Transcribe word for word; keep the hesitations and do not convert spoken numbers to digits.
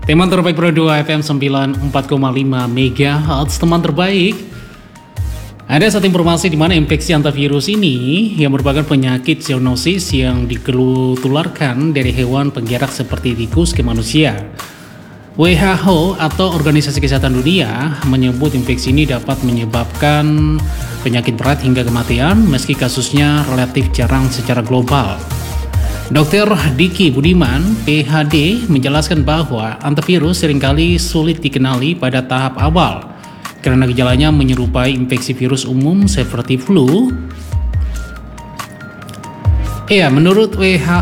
Teman terbaik Pro dua F M sembilan puluh empat koma lima MHz, teman terbaik. Ada satu informasi di mana infeksi antivirus ini yang merupakan penyakit zoonosis yang ditularkan dari hewan penggerak seperti tikus ke manusia. W H O atau Organisasi Kesehatan Dunia menyebut infeksi ini dapat menyebabkan penyakit berat hingga kematian meski kasusnya relatif jarang secara global. dokter Diki Budiman, P H D, menjelaskan bahwa antivirus seringkali sulit dikenali pada tahap awal karena gejalanya menyerupai infeksi virus umum seperti flu. Ya, menurut W H